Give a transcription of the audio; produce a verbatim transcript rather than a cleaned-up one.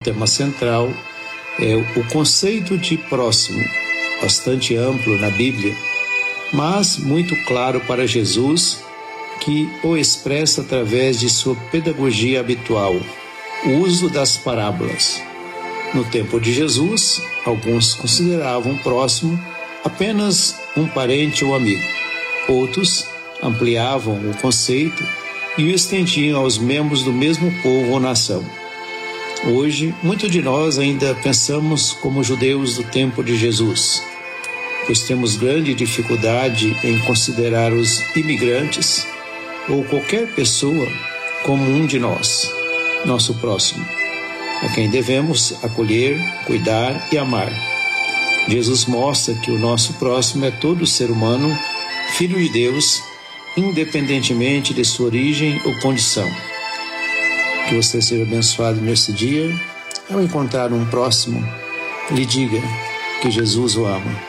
tema central é o conceito de próximo, bastante amplo na Bíblia, mas muito claro para Jesus, que o expressa através de sua pedagogia habitual, o uso das parábolas. No tempo de Jesus, alguns consideravam próximo apenas um parente ou amigo. Outros ampliavam o conceito e o estendiam aos membros do mesmo povo ou nação. Hoje, muitos de nós ainda pensamos como judeus do tempo de Jesus, pois temos grande dificuldade em considerar os imigrantes ou qualquer pessoa como um de nós, nosso próximo, a quem devemos acolher, cuidar e amar. Jesus mostra que o nosso próximo é todo ser humano, filho de Deus, independentemente de sua origem ou condição. Que você seja abençoado nesse dia. Ao encontrar um próximo, lhe diga que Jesus o ama.